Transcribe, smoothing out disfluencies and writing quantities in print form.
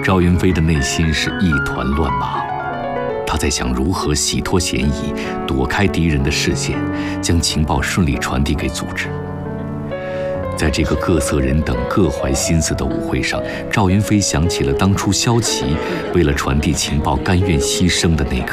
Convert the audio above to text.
赵云飞的内心是一团乱麻，他在想如何洗脱嫌疑，躲开敌人的视线，将情报顺利传递给组织。在这个各色人等各怀心思的舞会上，赵云飞想起了当初萧齐为了传递情报甘愿牺牲的那刻。